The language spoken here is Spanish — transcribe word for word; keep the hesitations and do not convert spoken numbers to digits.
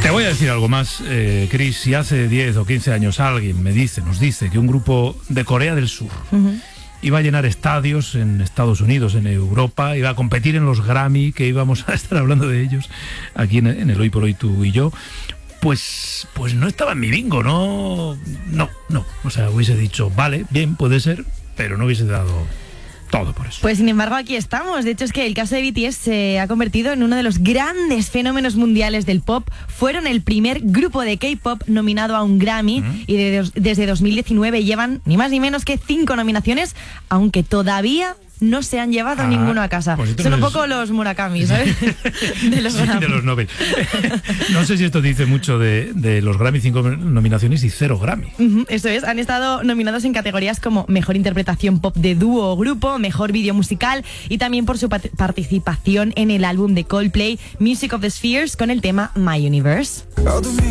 Te voy a decir algo más, eh, Chris. Si hace diez o quince años alguien me dice, nos dice que un grupo de Corea del Sur uh-huh. iba a llenar estadios en Estados Unidos, en Europa, iba a competir en los Grammy, que íbamos a estar hablando de ellos aquí en, en el Hoy por Hoy tú y yo, pues, pues no estaba en mi bingo, no, no, no. O sea, hubiese dicho, vale, bien, puede ser, pero no hubiese dado todo por eso. Pues sin embargo aquí estamos. De hecho es que el caso de B T S se ha convertido en uno de los grandes fenómenos mundiales del pop. Fueron el primer grupo de K-pop nominado a un Grammy uh-huh. y de dos, desde dos mil diecinueve llevan ni más ni menos que cinco nominaciones, aunque todavía no se han llevado ah, ninguno a casa. Pues son un poco los Murakami, ¿sabes? De los sí, de los Nobel. No sé si esto dice mucho de, de los Grammy, cinco nominaciones y cero Grammy. Uh-huh, eso es, han estado nominados en categorías como Mejor Interpretación Pop de Dúo o Grupo, Mejor Vídeo Musical y también por su pat- participación en el álbum de Coldplay, Music of the Spheres, con el tema My Universe.